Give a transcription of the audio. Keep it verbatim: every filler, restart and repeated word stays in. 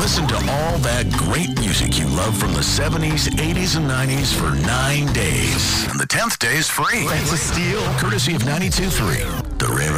Listen to all that great music you love from the seventies, eighties, and nineties for nine days. And the tenth day is free. That's a steal. Courtesy of ninety-two point three, The River.